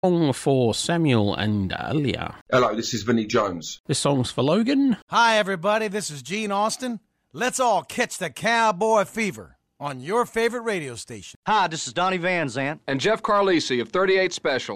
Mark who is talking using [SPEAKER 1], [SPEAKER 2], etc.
[SPEAKER 1] Song for Samuel and Alia.
[SPEAKER 2] Hello, this is Vinnie Jones.
[SPEAKER 1] This song's for Logan.
[SPEAKER 3] Hi, everybody. This is Gene Austin. Let's all catch the cowboy fever on your favorite radio station.
[SPEAKER 4] Hi, this is Donnie Van Zant.
[SPEAKER 5] And Jeff Carlisi of 38 Special.